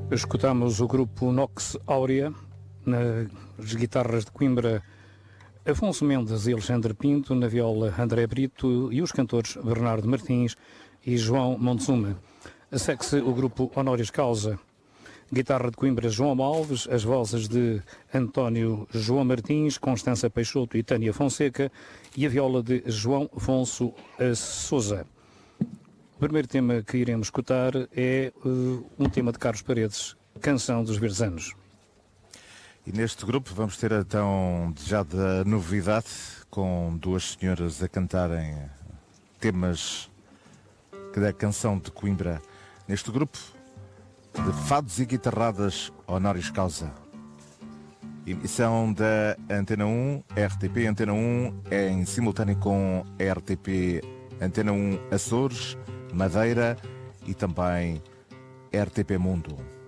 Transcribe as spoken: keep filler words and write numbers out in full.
Escutamos o grupo Nox Áurea, nas guitarras de Coimbra Afonso Mendes e Alexandre Pinto, na viola André Brito e os cantores Bernardo Martins e João Montezuma. Segue-se o grupo Honoris Causa, guitarra de Coimbra João Alves, as vozes de António João Martins, Constança Peixoto e Tânia Fonseca e a viola de João Afonso Sousa. O primeiro tema que iremos escutar é uh, um tema de Carlos Paredes, Canção dos Verdes Anos. E neste grupo vamos ter então já da novidade, com duas senhoras a cantarem temas da canção de Coimbra. Neste grupo de fados e guitarradas Honoris Causa. Emissão da Antena um, R T P Antena um, é em simultâneo com R T P Antena um Açores, Madeira e também R T P Mundo.